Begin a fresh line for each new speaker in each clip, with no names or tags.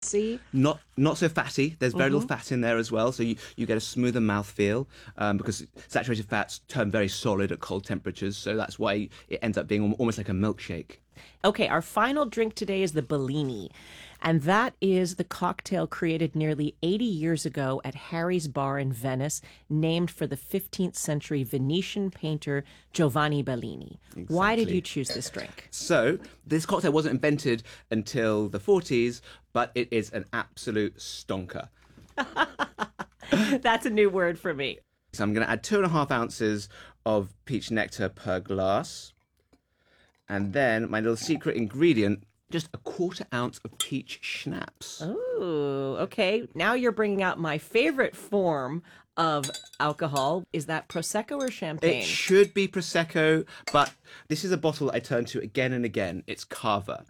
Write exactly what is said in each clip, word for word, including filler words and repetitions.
see.
Not not so fatty. There's very
Mm-hmm.
little fat in there as well, so you, you get a smoother mouthfeel um, because saturated fats turn very solid at cold temperatures, so that's why it ends up being al- almost like a milkshake.
Okay, our final drink today is the Bellini. And that is the cocktail created nearly eighty years ago at Harry's Bar in Venice, named for the fifteenth century Venetian painter Giovanni Bellini. Why did
Exactly.
you choose this drink?
So this cocktail wasn't invented until the forties, but it is an absolute stonker.
That's a new word for me.
So I'm going to add two and a half ounces of peach nectar per glass. And then my little secret ingredient, just a quarter ounce of peach schnapps.
Oh, okay. Now you're bringing out my favorite form of alcohol. Is that Prosecco or champagne?
It should be Prosecco, but this is a bottle I turn to again and again. It's Cava.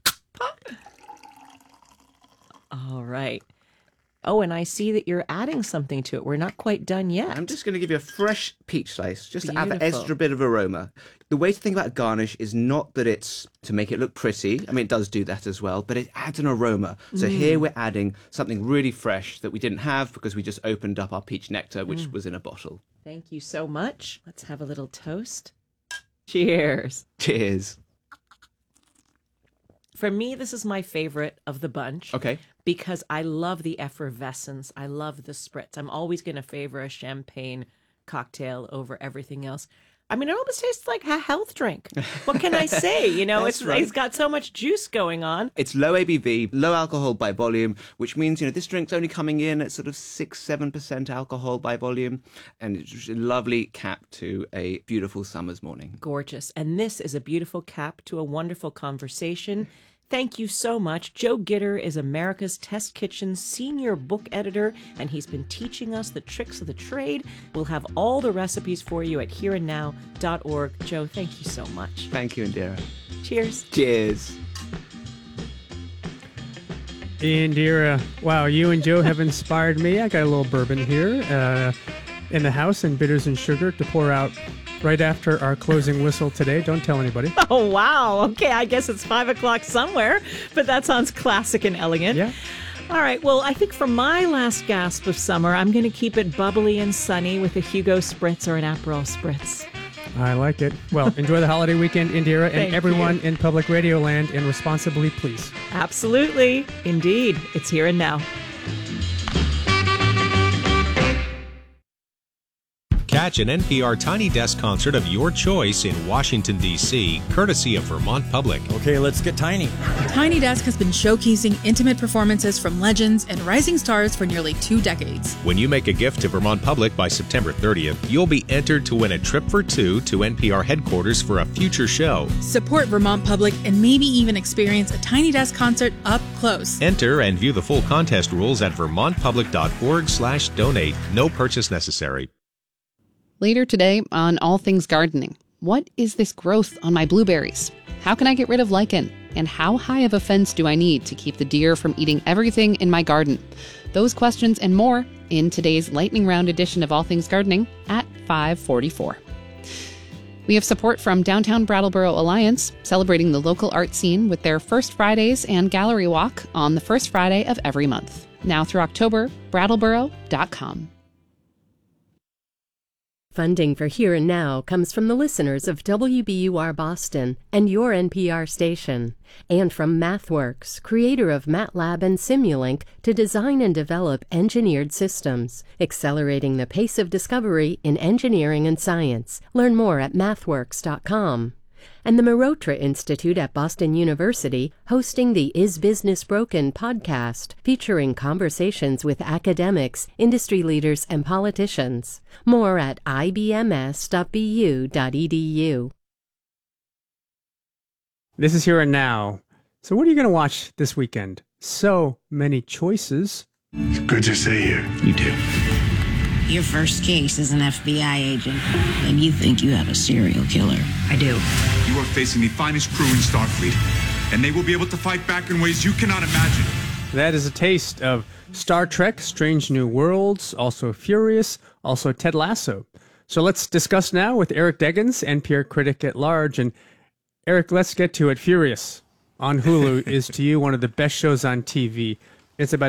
All right. Oh, and I see that you're adding something to it. We're not quite done yet.
I'm just going to give you a fresh peach slice, just to add that
Beautiful.
extra bit of aroma. The way to think about garnish is not that it's to make it look pretty. I mean, it does do that as well, but it adds an aroma. So
Mm.
here we're adding something really fresh that we didn't have because we just opened up our peach nectar, which
Mm.
was in a bottle.
Thank you so much. Let's have a little toast. Cheers.
Cheers.
For me, this is my favorite of the bunch.
Okay.
Because I love the effervescence. I love the spritz. I'm always going to favor a champagne cocktail over everything else. I mean, it almost tastes like a health drink. What can I say? You know,
That's
it's
right.
it's got so much juice going on.
It's low A B V, low alcohol by volume, which means, you know, this drink's only coming in at sort of six, seven percent alcohol by volume. And it's just a lovely cap to a beautiful summer's morning.
Gorgeous. And this is a beautiful cap to a wonderful conversation. Thank you so much. Joe Gitter is America's Test Kitchen's senior book editor, and he's been teaching us the tricks of the trade. We'll have all the recipes for you at here and now dot org. Joe, thank you so much.
Thank you, Indira.
Cheers.
Cheers.
Indira, wow, you and Joe have inspired me. I got a little bourbon here uh, in the house and bitters and sugar to pour out right after our closing whistle today. Don't tell anybody.
Oh, wow. Okay, I guess it's five o'clock somewhere, but that sounds classic and elegant.
Yeah.
All right, well, I think for my last gasp of summer, I'm going to keep it bubbly and sunny with a Hugo Spritz or an Aperol Spritz.
I like it. Well, enjoy the holiday weekend, Indira, and
Thank
everyone
you.
in public radio land, and responsibly, please.
Absolutely. Indeed. It's here and now.
Catch an N P R Tiny Desk concert of your choice in Washington, D C, courtesy of Vermont Public.
Okay, let's get tiny.
Tiny Desk has been showcasing intimate performances from legends and rising stars for nearly two decades.
When you make a gift to Vermont Public by September thirtieth, you'll be entered to win a trip for two to N P R headquarters for a future show.
Support Vermont Public and maybe even experience a Tiny Desk concert up close.
Enter and view the full contest rules at vermontpublic.org slash donate. No purchase necessary.
Later today on All Things Gardening, what is this growth on my blueberries? How can I get rid of lichen? And how high of a fence do I need to keep the deer from eating everything in my garden? Those questions and more in today's lightning round edition of All Things Gardening at five forty-four. We have support from Downtown Brattleboro Alliance, celebrating the local art scene with their First Fridays and Gallery Walk on the first Friday of every month. Now through October, brattleboro dot com.
Funding for Here and Now comes from the listeners of W B U R Boston and your N P R station, and from MathWorks, creator of MATLAB and Simulink, to design and develop engineered systems, accelerating the pace of discovery in engineering and science. Learn more at mathworks dot com. And the Marotra Institute at Boston University, hosting the Is Business Broken podcast, featuring conversations with academics, industry leaders, and politicians. More at I B M S dot B U dot E D U.
This is Here and Now. So what are you going to watch this weekend? So many choices.
It's good to see you.
You do.
Your first case is an F B I agent, and you think you have a serial killer. I do.
You are facing the finest crew in Starfleet, and they will be able to fight back in ways you cannot imagine.
That is a taste of Star Trek, Strange New Worlds, also Furious, also Ted Lasso. So let's discuss now with Eric Deggans, N P R critic at large. And Eric, let's get to it. Furious on Hulu is to you one of the best shows on T V. It's about